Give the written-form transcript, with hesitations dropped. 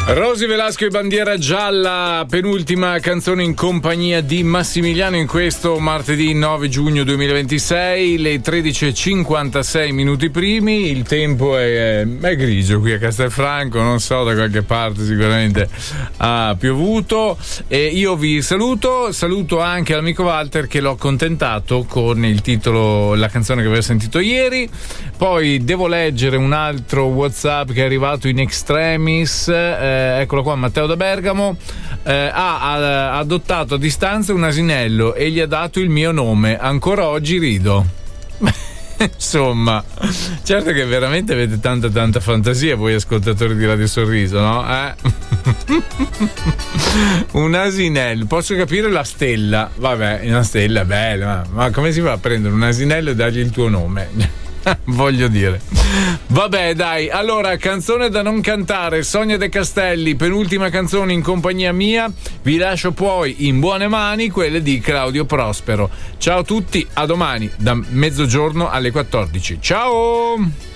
Rosy Velasco e Bandiera Gialla, penultima canzone in compagnia di Massimiliano in questo martedì 9 giugno 2026, le 13:56 minuti primi. Il tempo è grigio qui a Castelfranco, non so, da qualche parte sicuramente ha piovuto. E io vi saluto anche l'amico Walter, che l'ho accontentato con il titolo, la canzone che aveva sentito ieri. Poi devo leggere un altro WhatsApp che è arrivato in extremis. Eccolo qua, Matteo da Bergamo. Ha adottato a distanza un asinello e gli ha dato il mio nome. Ancora oggi rido. Insomma, certo che veramente avete tanta fantasia voi ascoltatori di Radio Sorriso, no? Un asinello, posso capire la stella, vabbè, una stella è bella, ma come si fa a prendere un asinello e dargli il tuo nome? Voglio dire, vabbè, dai. Allora, canzone da non cantare, Sonia De Castelli, penultima canzone in compagnia mia. Vi lascio poi in buone mani quelle di Claudio Prospero. Ciao a tutti, a domani da mezzogiorno alle 14. Ciao.